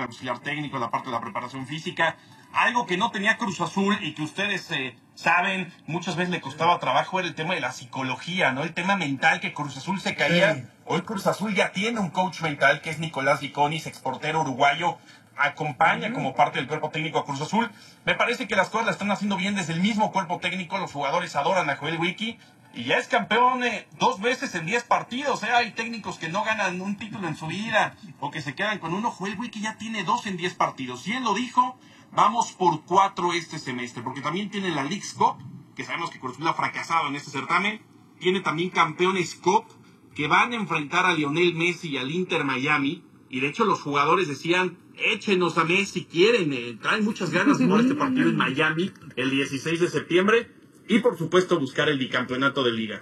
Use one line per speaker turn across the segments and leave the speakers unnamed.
auxiliar técnico, la parte de la preparación física. Algo que no tenía Cruz Azul y que ustedes saben, muchas veces le costaba trabajo, era el tema de la psicología, ¿no? El tema mental, que Cruz Azul se caía. Sí. Hoy Cruz Azul ya tiene un coach mental, que es Nicolás Viconis, exportero uruguayo, acompaña como parte del cuerpo técnico a Cruz Azul. Me parece que las cosas las están haciendo bien desde el mismo cuerpo técnico, los jugadores adoran a Joel Wiki, y ya es campeón 2 veces en 10 partidos, hay técnicos que no ganan un título en su vida, o que se quedan con uno. Joel Wiki ya tiene 2 en 10 partidos, y él lo dijo. Vamos por 4 este semestre, porque también tiene la Leagues Cup, que sabemos que Cruz Azul ha fracasado en este certamen. Tiene también Campeones Cup, que van a enfrentar a Lionel Messi y al Inter Miami. Y de hecho los jugadores decían, échenos a Messi, quieren, traen muchas ganas de jugar este partido en Miami el 16 de septiembre. Y por supuesto buscar el bicampeonato de Liga.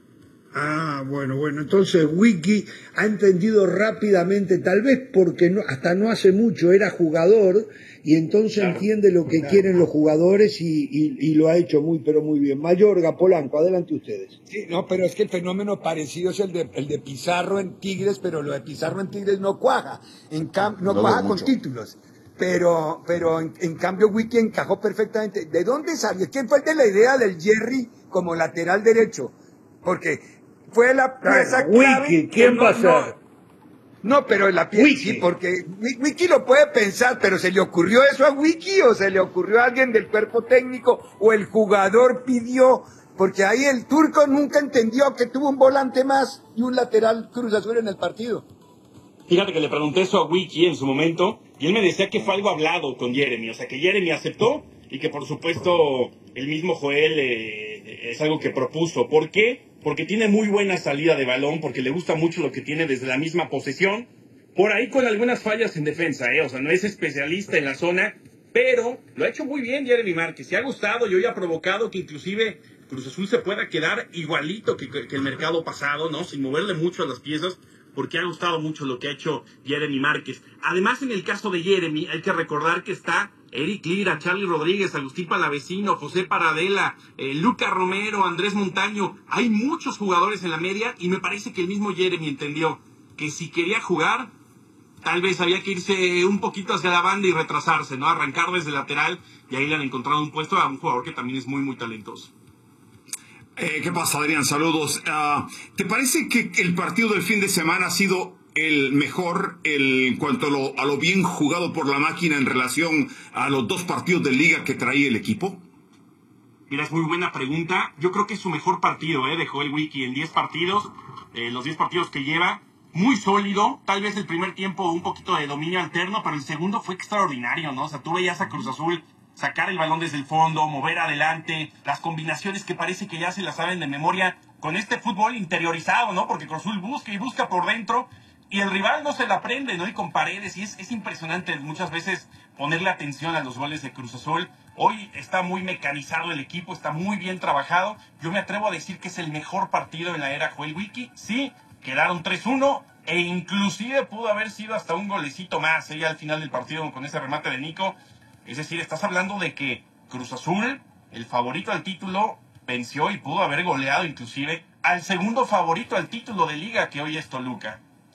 Bueno, entonces Wiki ha entendido rápidamente, tal vez porque hasta no hace mucho era jugador, y entonces entiende lo que quieren los jugadores y lo ha hecho muy, pero muy bien. Mayorga, Polanco, adelante ustedes.
Sí, no, pero es que el fenómeno parecido es el de Pizarro en Tigres, pero lo de Pizarro en Tigres no cuaja, no cuaja con títulos. Pero en cambio Wiki encajó perfectamente. ¿De dónde salió? ¿Quién fue el de la idea del Jerry como lateral derecho? Porque fue la pieza clave.
Wiki, ¿quién va a ser?
No, pero la pieza, sí, porque Wiki lo puede pensar, pero ¿se le ocurrió eso a Wiki o se le ocurrió a alguien del cuerpo técnico o el jugador pidió? Porque ahí el turco nunca entendió que tuvo un volante más y un lateral Cruz Azul en el partido.
Fíjate que le pregunté eso a Wiki en su momento y él me decía que fue algo hablado con Jeremy, o sea que Jeremy aceptó y que por supuesto el mismo Joel es algo que propuso. ¿Por qué? Porque tiene muy buena salida de balón, porque le gusta mucho lo que tiene desde la misma posesión, por ahí con algunas fallas en defensa, o sea, no es especialista en la zona, pero lo ha hecho muy bien Jeremy Márquez, se ha gustado y hoy ha provocado que inclusive Cruz Azul se pueda quedar igualito que el mercado pasado, ¿no? Sin moverle mucho a las piezas, porque ha gustado mucho lo que ha hecho Jeremy Márquez. Además, en el caso de Jeremy, hay que recordar que está Eric Lira, Charly Rodríguez, Agustín Palavecino, José Paradela, Luca Romero, Andrés Montaño. Hay muchos jugadores en la media y me parece que el mismo Jeremy entendió que si quería jugar, tal vez había que irse un poquito hacia la banda y retrasarse, ¿no? Arrancar desde lateral, y ahí le han encontrado un puesto a un jugador que también es muy, muy talentoso.
¿Qué pasa, Adrián? Saludos. ¿Te parece que el partido del fin de semana ha sido el mejor en cuanto a lo bien jugado por la máquina en relación a los 2 partidos de liga que traía el equipo?
Mira, es muy buena pregunta. Yo creo que es su mejor partido, de Joel Wiki en 10 partidos. Los 10 partidos que lleva, muy sólido. Tal vez el primer tiempo un poquito de dominio alterno, pero el segundo fue extraordinario, ¿no? O sea, tú veías a Cruz Azul sacar el balón desde el fondo, mover adelante, las combinaciones que parece que ya se las saben de memoria, con este fútbol interiorizado, ¿no? Porque Cruz Azul busca y busca por dentro, y el rival no se la prende, ¿no? Y con Paredes, y es impresionante muchas veces ponerle atención a los goles de Cruz Azul. Hoy está muy mecanizado el equipo, está muy bien trabajado. Yo me atrevo a decir que es el mejor partido en la era Joel Wiki. Sí, quedaron 3-1, e inclusive pudo haber sido hasta un golecito más, al final del partido con ese remate de Nico. Es decir, estás hablando de que Cruz Azul, el favorito al título, venció y pudo haber goleado inclusive al segundo favorito al título de liga, que hoy es Toluca.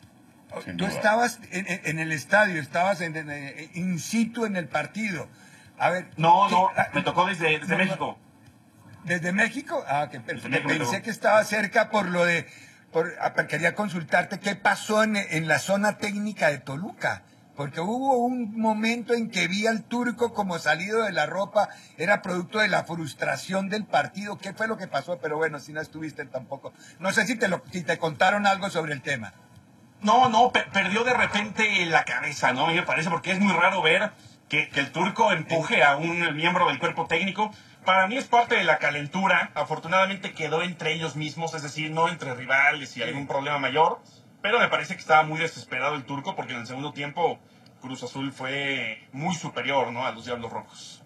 Tú estabas en el estadio, estabas in situ en el partido. A ver.
No, me tocó desde México.
¿Desde México? Que perfecto. Pensé que estaba cerca por lo de... quería consultarte qué pasó en la zona técnica de Toluca. Porque hubo un momento en que vi al turco como salido de la ropa, era producto de la frustración del partido. ¿Qué fue lo que pasó? Pero bueno, si no estuviste tampoco. No sé si te contaron algo sobre el tema.
No, perdió de repente la cabeza, ¿no? A mí me parece, porque es muy raro ver que el turco empuje a un miembro del cuerpo técnico. Para mí es parte de la calentura. Afortunadamente quedó entre ellos mismos, es decir, no entre rivales y algún problema mayor. Pero me parece que estaba muy desesperado el turco, porque en el segundo tiempo Cruz Azul fue muy superior, ¿no?, a los Diablos Rojos.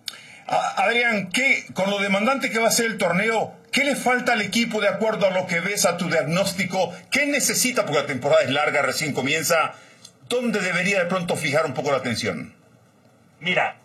Adrián, con lo demandante que va a ser el torneo, ¿qué le falta al equipo de acuerdo a lo que ves, a tu diagnóstico? ¿Qué necesita? Porque la temporada es larga, recién comienza. ¿Dónde debería de pronto fijar un poco la atención?
Mira,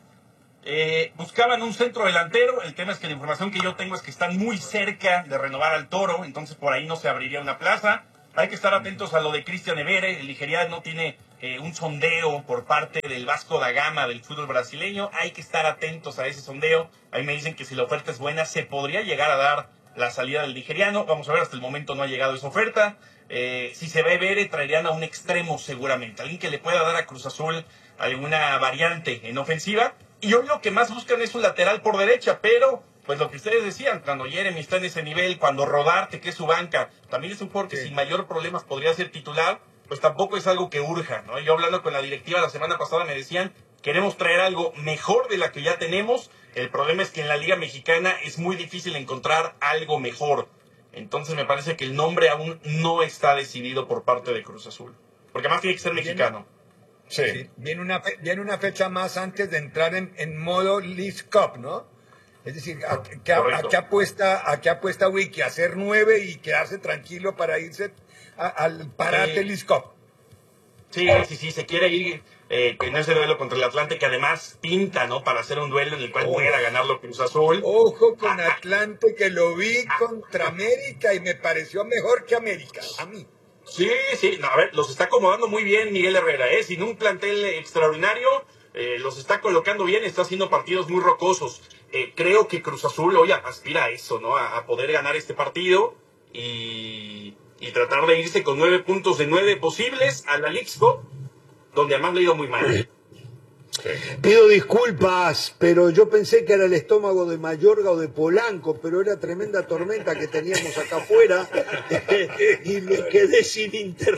buscaban un centro delantero. El tema es que la información que yo tengo es que están muy cerca de renovar al Toro, entonces por ahí no se abriría una plaza. Hay que estar atentos a lo de Cristian Evere. El Nigeria no tiene un sondeo por parte del Vasco da Gama del fútbol brasileño. Hay que estar atentos a ese sondeo. Ahí me dicen que si la oferta es buena, se podría llegar a dar la salida del nigeriano. Vamos a ver, hasta el momento no ha llegado esa oferta. Si se ve Bere, traerían a un extremo seguramente. Alguien que le pueda dar a Cruz Azul alguna variante en ofensiva. Y hoy lo que más buscan es un lateral por derecha, pero pues lo que ustedes decían, cuando Jeremy está en ese nivel, cuando Rodarte, que es su banca, también es un jugador que sin mayor problemas podría ser titular, pues tampoco es algo que urja, ¿no? Yo hablando con la directiva la semana pasada me decían, queremos traer algo mejor de la que ya tenemos. El problema es que en la Liga Mexicana es muy difícil encontrar algo mejor. Entonces me parece que el nombre aún no está decidido por parte de Cruz Azul. Porque además tiene que ser mexicano.
Sí. Viene una fecha más antes de entrar en modo League Cup, ¿no? Es decir, ¿a qué apuesta Wiki? ¿A hacer 9 y quedarse tranquilo para irse al parate League Cup?
Sí, se quiere ir en ese duelo contra el Atlante, que además pinta, ¿no? Para hacer un duelo en el cual pueda ganarlo Cruz Azul.
Ojo con Atlante, que lo vi contra América y me pareció mejor que América, a mí.
Sí, no, a ver, los está acomodando muy bien Miguel Herrera, sin un plantel extraordinario, los está colocando bien, está haciendo partidos muy rocosos. Creo que Cruz Azul hoy aspira a eso, ¿no? A poder ganar este partido y tratar de irse con 9 puntos de 9 posibles a la League Cup, donde además le ha ido muy mal.
Pido disculpas, pero yo pensé que era el estómago de Mayorga o de Polanco, pero era tremenda tormenta que teníamos acá afuera y me quedé sin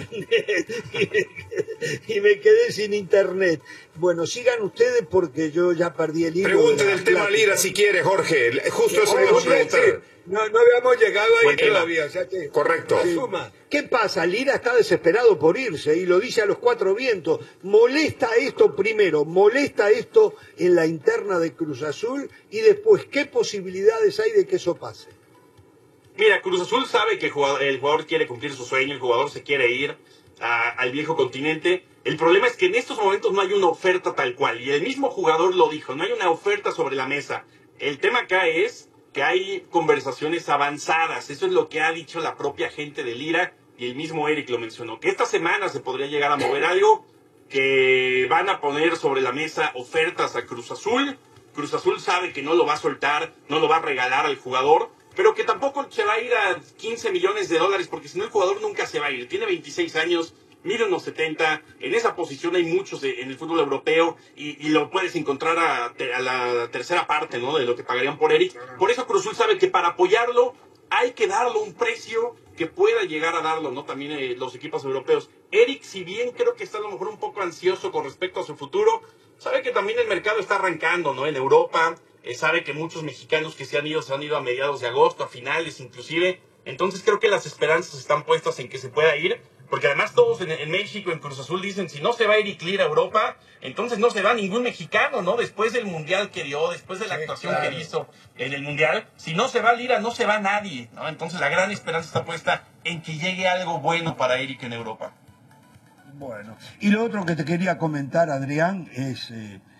internet. Bueno, sigan ustedes porque yo ya perdí el hilo.
Pregunte del tema Lira si quiere, Jorge. Justo eso me iba a preguntar.
No habíamos llegado ahí todavía, o sea que...
Correcto.
Sí. ¿Qué pasa? Lira está desesperado por irse y lo dice a los 4 vientos. ¿Molesta esto primero? ¿Molesta esto en la interna de Cruz Azul? Y después, ¿qué posibilidades hay de que eso pase?
Mira, Cruz Azul sabe que el jugador quiere cumplir su sueño, el jugador se quiere ir al viejo continente. El problema es que en estos momentos no hay una oferta tal cual. Y el mismo jugador lo dijo, no hay una oferta sobre la mesa. El tema acá es que hay conversaciones avanzadas. Eso es lo que ha dicho la propia gente de Lira y el mismo Eric lo mencionó. Que esta semana se podría llegar a mover algo, que van a poner sobre la mesa ofertas a Cruz Azul. Cruz Azul sabe que no lo va a soltar, no lo va a regalar al jugador, pero que tampoco se va a ir a 15 millones de dólares, porque si no el jugador nunca se va a ir. Tiene 26 años, mide unos 70, en esa posición hay muchos en el fútbol europeo y lo puedes encontrar a la tercera parte, ¿no? De lo que pagarían por Eric. Por eso Cruz Azul sabe que para apoyarlo hay que darle un precio que pueda llegar a darlo, ¿no? También los equipos europeos. Eric, si bien creo que está a lo mejor un poco ansioso con respecto a su futuro, sabe que también el mercado está arrancando, ¿no? En Europa, sabe que muchos mexicanos que se han ido a mediados de agosto, a finales inclusive. Entonces creo que las esperanzas están puestas en que se pueda ir, porque además todos en México, en Cruz Azul, dicen, si no se va Eric Lira a Europa, entonces no se va ningún mexicano, ¿no? Después del Mundial que dio, después de la actuación que hizo en el Mundial, si no se va Lira, no se va nadie, ¿no? Entonces la gran esperanza está puesta en que llegue algo bueno para Eric en Europa.
Bueno, y lo otro que te quería comentar, Adrián, es,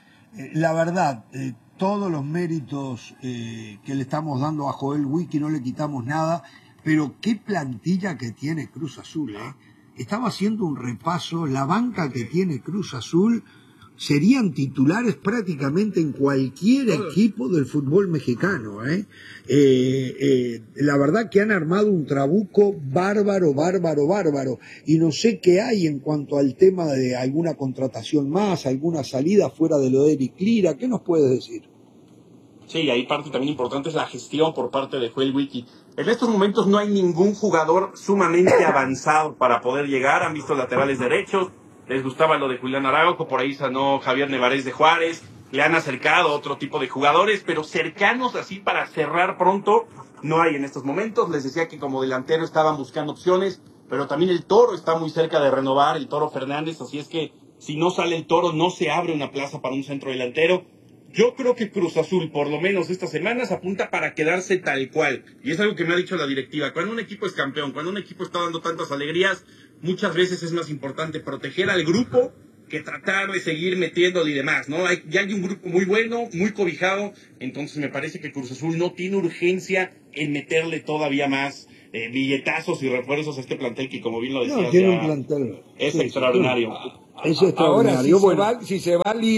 la verdad, todos los méritos que le estamos dando a Joel Wiki, no le quitamos nada, pero qué plantilla que tiene Cruz Azul, ¿eh? Estaba haciendo un repaso, la banca que tiene Cruz Azul serían titulares prácticamente en cualquier equipo del fútbol mexicano, ¿eh? La verdad que han armado un trabuco bárbaro, y no sé qué hay en cuanto al tema de alguna contratación más, alguna salida fuera de lo de Eric Lira. ¿Qué nos puedes decir?
Sí, ahí parte también importante es la gestión por parte de Joel Wiki. En estos momentos no hay ningún jugador sumamente avanzado para poder llegar. Han visto laterales derechos, les gustaba lo de Julián Araujo, por ahí sanó Javier Nevarez de Juárez, le han acercado a otro tipo de jugadores, pero cercanos así para cerrar pronto no hay en estos momentos. Les decía que como delantero estaban buscando opciones, pero también el Toro está muy cerca de renovar, el Toro Fernández, así es que si no sale el Toro no se abre una plaza para un centro delantero. Yo creo que Cruz Azul, por lo menos estas semanas, apunta para quedarse tal cual. Y es algo que me ha dicho la directiva. Cuando un equipo es campeón, cuando un equipo está dando tantas alegrías, muchas veces es más importante proteger al grupo que tratar de seguir metiéndole y demás, ¿no? Ya hay un grupo muy bueno, muy cobijado, entonces me parece que Cruz Azul no tiene urgencia en meterle todavía más billetazos y refuerzos a este plantel que, como bien lo decías,
No, tiene un plantel.
es extraordinario.
Es
Ahora,
extraordinario.
si se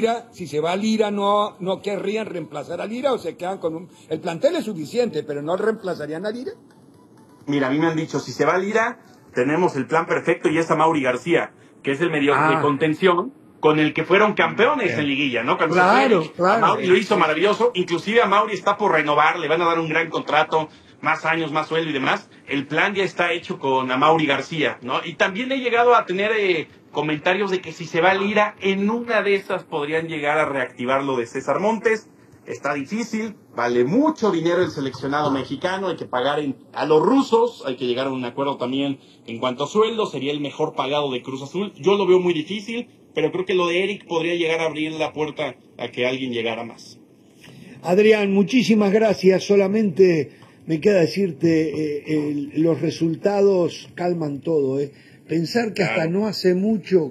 va Lira, no querrían reemplazar a Lira o se quedan con el plantel es suficiente, pero no reemplazarían a Lira.
Mira, a mí me han dicho, si se va Lira, tenemos el plan perfecto y es a Mauri García, que es el medio de contención con el que fueron campeones en liguilla, ¿no? Cuando
Claro.
A Mauri lo hizo maravilloso, inclusive a Mauri está por renovar, le van a dar un gran contrato, más años, más sueldo y demás. El plan ya está hecho con Amaury García, ¿no? Y también he llegado a tener comentarios de que si se va Lira, en una de esas podrían llegar a reactivar lo de César Montes. Está difícil, vale mucho dinero el seleccionado mexicano, hay que pagar a los rusos, hay que llegar a un acuerdo también en cuanto a sueldo, sería el mejor pagado de Cruz Azul. Yo lo veo muy difícil, pero creo que lo de Eric podría llegar a abrir la puerta a que alguien llegara más.
Adrián, muchísimas gracias. Solamente me queda decirte, los resultados calman todo. Pensar que hasta no hace mucho,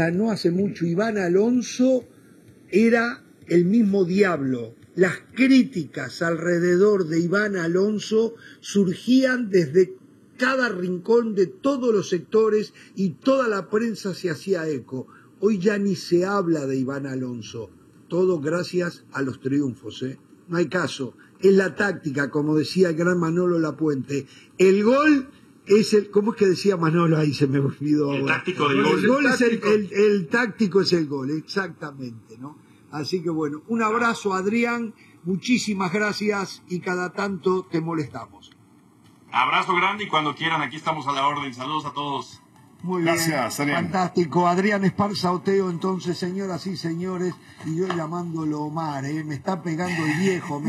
Iván Alonso era el mismo diablo. Las críticas alrededor de Iván Alonso surgían desde cada rincón de todos los sectores y toda la prensa se hacía eco. Hoy ya ni se habla de Iván Alonso. Todo gracias a los triunfos, No hay caso. Es la táctica, como decía el gran Manolo Lapuente. El gol es el... ¿Cómo es que decía Manolo? Ahí se me olvidó.
El
ahora.
táctico del gol.
El gol es el táctico es el gol, exactamente, ¿no? Así que bueno, un abrazo, Adrián. Muchísimas gracias y cada tanto te molestamos.
Abrazo grande y cuando quieran, aquí estamos a la orden. Saludos a todos.
Muy
Gracias,
bien,
Adrián.
fantástico. Adrián Esparza Oteo, entonces, señoras y señores, y yo llamándolo Omar, me está pegando el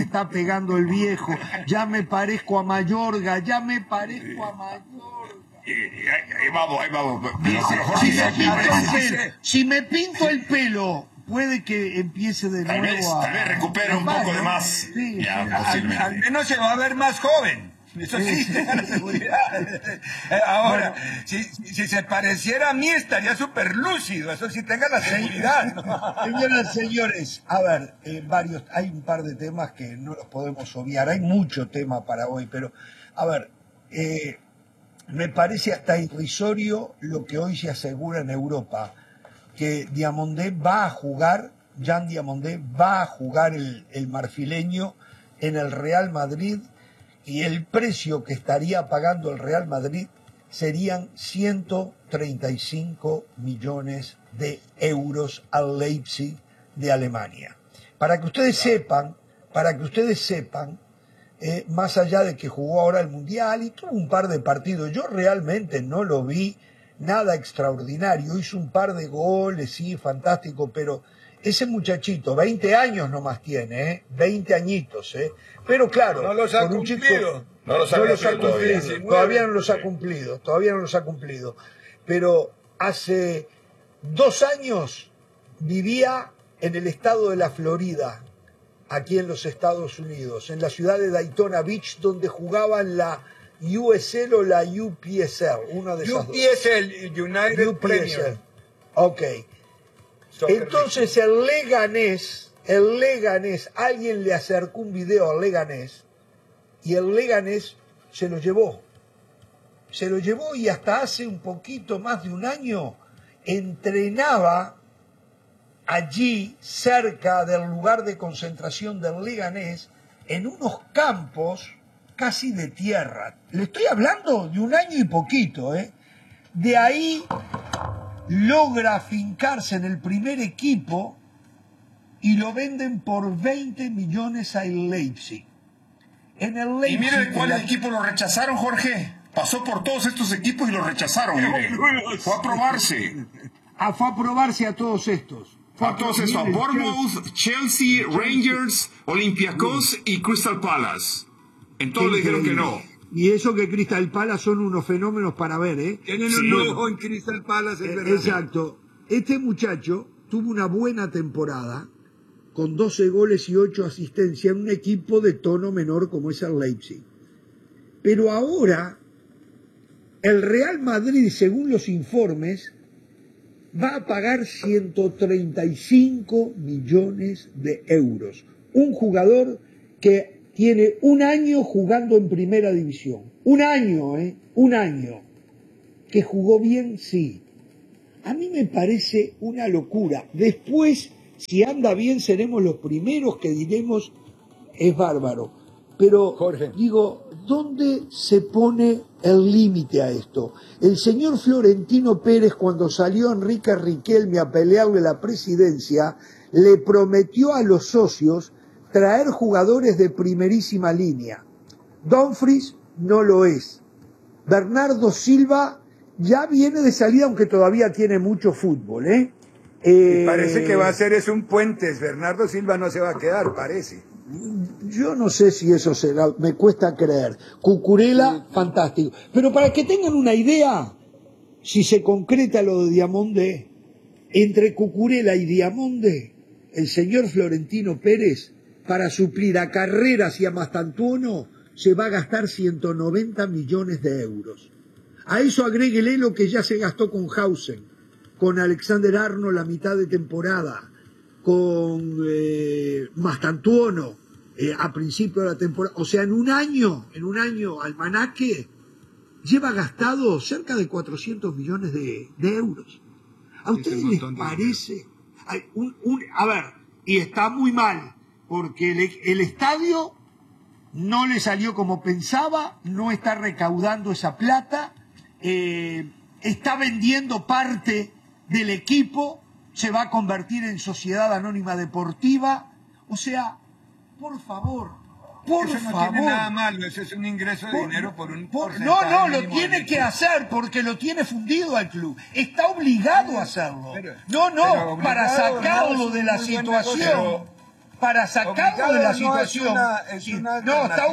viejo, ya me parezco a Mayorga,
Ahí vamos.
Si me pinto el pelo, puede que empiece de nuevo
Tal vez recupere un poco de más.
Sí,
Al menos se va a ver más joven. Eso sí, tengan la seguridad. Ahora, si se pareciera a mí, estaría súper lúcido. Eso sí, tengan la seguridad, ¿no?
Señoras y señores, a ver, hay un par de temas que no los podemos obviar. Hay mucho tema para hoy, pero, a ver, me parece hasta irrisorio lo que hoy se asegura en Europa, que Diamondé va a jugar, Jean Diamondé va a jugar el marfileño en el Real Madrid. Y el precio que estaría pagando el Real Madrid serían 135 millones de euros al Leipzig de Alemania. Para que ustedes sepan, más allá de que jugó ahora el Mundial y tuvo un par de partidos, yo realmente no lo vi nada extraordinario, hizo un par de goles, sí, fantástico, pero ese muchachito, 20 años nomás tiene, 20 añitos, pero claro,
no los ha
cumplido. Todavía no los ha cumplido. Pero hace 2 años vivía en el estado de la Florida, aquí en los Estados Unidos, en la ciudad de Daytona Beach, donde jugaban la USL o la UPSL, una de esas dos.
UPSL, United Premier.
Ok. Entonces el Leganés, alguien le acercó un video al Leganés y el Leganés se lo llevó y hasta hace un poquito más de un año entrenaba allí cerca del lugar de concentración del Leganés en unos campos casi de tierra. Le estoy hablando de un año y poquito, De ahí logra afincarse en el primer equipo y lo venden por 20 millones al Leipzig. En el Leipzig.
Y mire cuál equipo lo rechazaron, Jorge. Pasó por todos estos equipos y lo rechazaron. Fue a probarse.
Fue a probarse a todos estos.
A Bournemouth, Chelsea, Rangers, Olympiacos y Crystal Palace. En todos le dijeron que no.
Y eso que Crystal Palace son unos fenómenos para ver,
Tienen un ojo en Crystal Palace, es verdad.
Exacto. Este muchacho tuvo una buena temporada, con 12 goles y 8 asistencias en un equipo de tono menor como es el Leipzig. Pero ahora, el Real Madrid, según los informes, va a pagar 135 millones de euros. Un jugador que tiene un año jugando en primera división. Un año, un año. Que jugó bien, sí. A mí me parece una locura. Después, si anda bien, seremos los primeros que diremos es bárbaro. Pero,
Jorge,
digo, ¿dónde se pone el límite a esto? El señor Florentino Pérez, cuando salió Enrique Riquelme a pelearle la presidencia, le prometió a los socios traer jugadores de primerísima línea. Dumfries no lo es. Bernardo Silva ya viene de salida, aunque todavía tiene mucho fútbol,
y parece que va a ser un Puentes. Bernardo Silva no se va a quedar, parece.
Yo no sé si eso será, me cuesta creer. Cucurella, fantástico. Pero para que tengan una idea, si se concreta lo de Diamonde, entre Cucurella y Diamonde, el señor Florentino Pérez, para suplir a Carreras y a Mastantuono, se va a gastar 190 millones de euros. A eso agréguele lo que ya se gastó con Hausen, con Alexander Arnold la mitad de temporada, con Mastantuono a principio de la temporada. O sea, en un año, Almanaque lleva gastado cerca de 400 millones de euros. ¿A ustedes les parece? A ver, y está muy mal, porque el estadio no le salió como pensaba, no está recaudando esa plata, está vendiendo parte del equipo, se va a convertir en sociedad anónima deportiva. O sea, por favor,
eso no tiene nada malo, eso es un ingreso de dinero por un porcentaje.
No, lo tiene que hacer porque lo tiene fundido al club. Está obligado a hacerlo. Pero para sacarlo de la situación. Para sacarlo de la situación. Está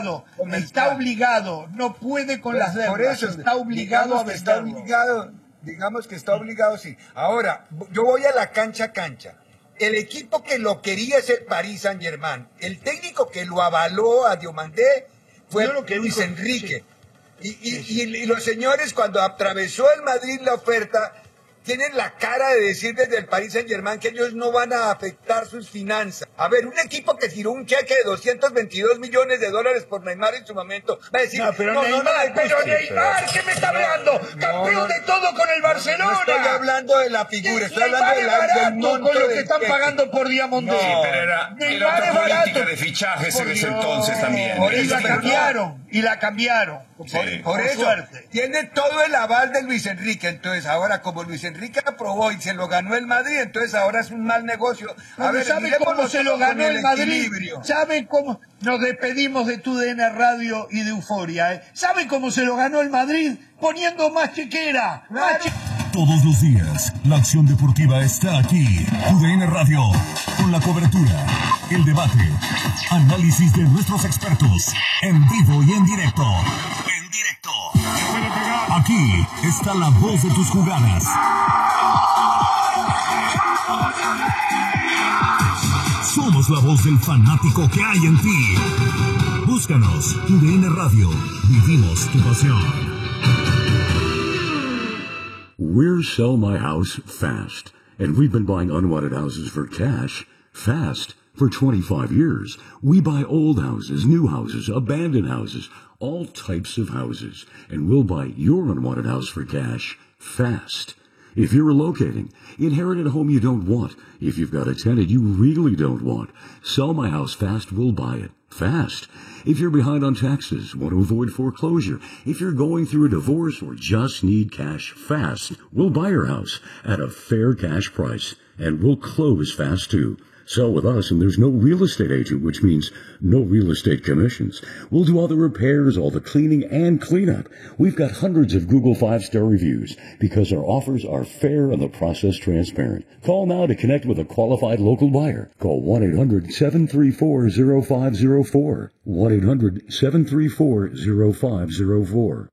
obligado. No puede con las deudas.
Por eso
está obligado a venderlo.
Digamos que está obligado, sí. Ahora, yo voy a la cancha. El equipo que lo quería es el Paris Saint-Germain. El técnico que lo avaló a Diomandé fue Luis Enrique. Sí. Y los señores, cuando atravesó el Madrid la oferta, tienen la cara de decir desde el Paris Saint-Germain que ellos no van a afectar sus finanzas. A ver, un equipo que tiró un cheque de 222 millones de dólares por Neymar en su momento va a decir, Neymar, ¿qué me está hablando? Campeón de todo con el Barcelona. No estoy hablando de la figura, estoy hablando del monto
con lo que están pagando por Diamondé.
Sí, pero era otra política de fichajes en ese entonces también.
Y la cambiaron.
Por eso, suerte. Tiene todo el aval de Luis Enrique. Entonces, ahora, como Luis Enrique aprobó y se lo ganó el Madrid, entonces ahora es un mal negocio.
¿Sabe cómo se lo ganó el Madrid? ¿Sabe cómo? Nos despedimos de TUDN Radio y de Euforia. ¿Sabe cómo se lo ganó el Madrid? Poniendo más chequera.
Todos los días, la acción deportiva está aquí. TUDN Radio, con la cobertura, el debate, análisis de nuestros expertos, en vivo y en directo. Aquí está la voz de tus jugadas. Somos la voz del fanático que hay en ti. Búscanos, TUDN Radio. Vivimos tu pasión.
We're Sell My House Fast, and we've been buying unwanted houses for cash, fast, for 25 years. We buy old houses, new houses, abandoned houses, all types of houses, and we'll buy your unwanted house for cash, fast. If you're relocating, inherit a home you don't want. If you've got a tenant you really don't want, Sell My House Fast will buy it, fast. If you're behind on taxes, want to avoid foreclosure, if you're going through a divorce or just need cash fast, we'll buy your house at a fair cash price, and we'll close fast too. Sell with us, and there's no real estate agent, which means no real estate commissions. We'll do all the repairs, all the cleaning, and cleanup. We've got hundreds of Google 5-star reviews because our offers are fair and the process transparent. Call now to connect with a qualified local buyer. Call 1-800-734-0504. 1-800-734-0504.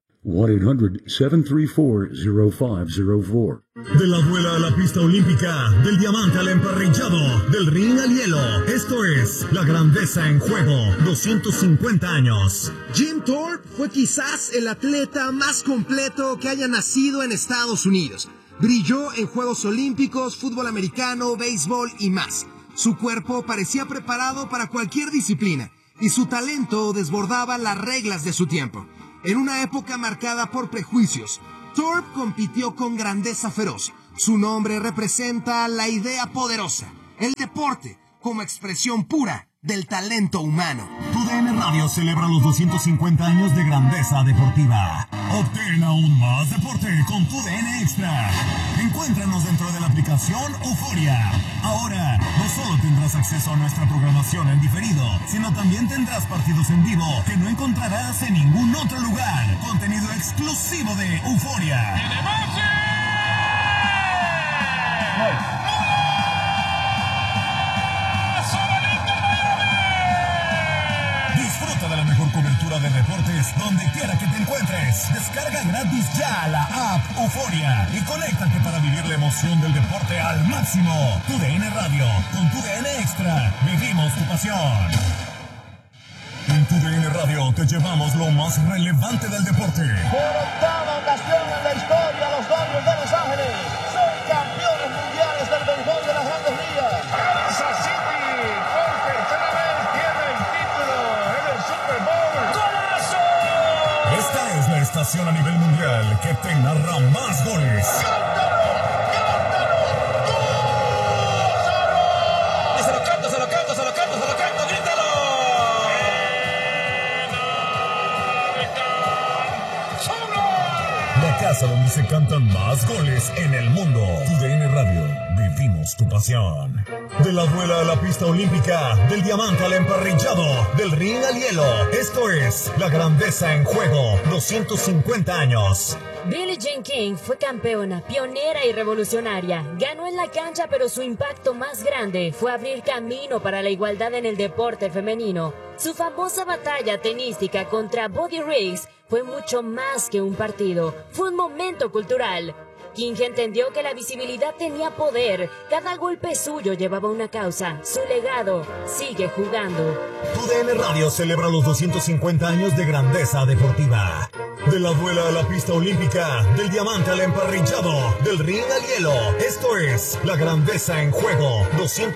1-800-734-0504.
De la duela a la pista olímpica, del diamante al emparrillado, del ring al hielo. Esto es La Grandeza en Juego, 250 años.
Jim Thorpe fue quizás el atleta más completo que haya nacido en Estados Unidos. Brilló en Juegos Olímpicos, fútbol americano, béisbol y más. Su cuerpo parecía preparado para cualquier disciplina y su talento desbordaba las reglas de su tiempo. En una época marcada por prejuicios, Thorpe compitió con grandeza feroz. Su nombre representa la idea poderosa, el deporte como expresión pura del talento humano.
TUDN Radio celebra los 250 años de grandeza deportiva. Obtén aún más deporte con TUDN Extra. Encuéntranos dentro de la aplicación Euforia. Ahora, no solo tendrás acceso a nuestra programación en diferido, sino también tendrás partidos en vivo que no encontrarás en ningún otro lugar. Contenido exclusivo de Euforia. Disfruta de la mejor cobertura de deportes donde quiera que te encuentres. Descarga gratis ya la app Euforia y conéctate para vivir la emoción del deporte al máximo. TUDN Radio, con TUDN Extra, vivimos tu pasión. En TUDN Radio te llevamos lo más relevante del deporte.
Por octava ocasión en la historia, los Dodgers de Los Ángeles son campeones mundiales del béisbol de las Grandes Ligas. Kansas City, por tercera vez, tiene el título en el Super Bowl. ¡Golazo!
Esta es la estación a nivel mundial que te narra más goles. Casa donde se cantan más goles en el mundo. TUDN Radio, vivimos tu pasión. De la duela a la pista olímpica, del diamante al emparrillado, del ring al hielo. Esto es la grandeza en juego, 250 años.
Billie Jean King fue campeona, pionera y revolucionaria. Ganó en la cancha, pero su impacto más grande fue abrir camino para la igualdad en el deporte femenino. Su famosa batalla tenística contra Buddy Riggs fue mucho más que un partido, fue un momento cultural. King entendió que la visibilidad tenía poder, cada golpe suyo llevaba una causa, su legado sigue jugando.
TUDN Radio celebra los 250 años de grandeza deportiva. De la duela a la pista olímpica, del diamante al emparrillado, del ring al hielo. Esto es la grandeza en juego,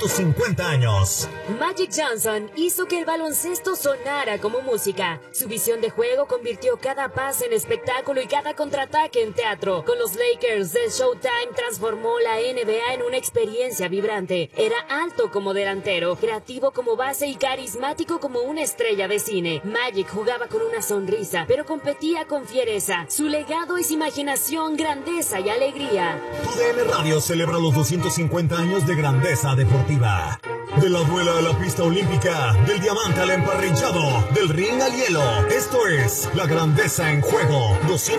250 años.
Magic Johnson hizo que el baloncesto sonara como música. Su visión de juego convirtió cada pase en espectáculo y cada contraataque en teatro. Con los Lakers de Showtime transformó la NBA en una experiencia vibrante. Era alto como delantero, creativo como base y carismático como una estrella de cine. Magic jugaba con una sonrisa, pero competía con fiereza. Su legado es imaginación, grandeza y alegría.
TUDN Radio celebra los 250 años de grandeza deportiva. De la duela a la pista olímpica, del diamante al emparrillado, del ring al hielo. Esto es la grandeza en juego,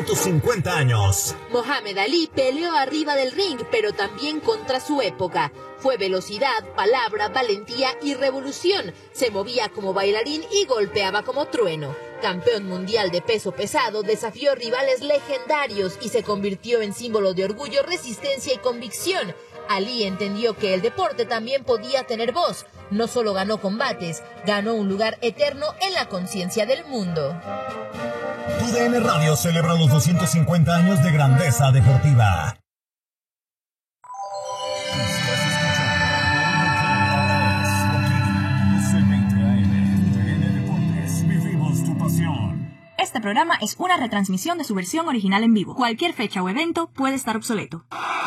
250 años.
Mohamed Ali peleó arriba del ring, pero también contra su época. Fue velocidad, palabra, valentía y revolución. Se movía como bailarín y golpeaba como trueno. Campeón mundial de peso pesado, desafió rivales legendarios y se convirtió en símbolo de orgullo, resistencia y convicción. Ali entendió que el deporte también podía tener voz. No solo ganó combates, ganó un lugar eterno en la conciencia del mundo.
TUDN Radio celebra los 250 años de grandeza deportiva. Vivimos tu pasión.
Este programa es una retransmisión de su versión original en vivo. Cualquier fecha o evento puede estar obsoleto.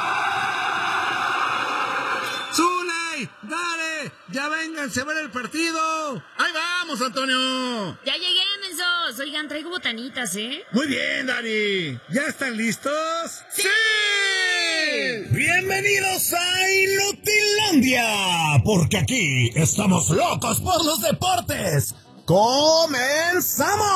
¡Zunay! ¡Dale! ¡Ya vénganse a ver el partido! ¡Ahí vamos, Antonio!
Ya llegué, mensos. Oigan, traigo botanitas, ¿eh?
Muy bien, Dani. ¿Ya están listos?
¡Sí! Bienvenidos a Inutilandia, porque aquí estamos locos por los deportes. ¡Comenzamos!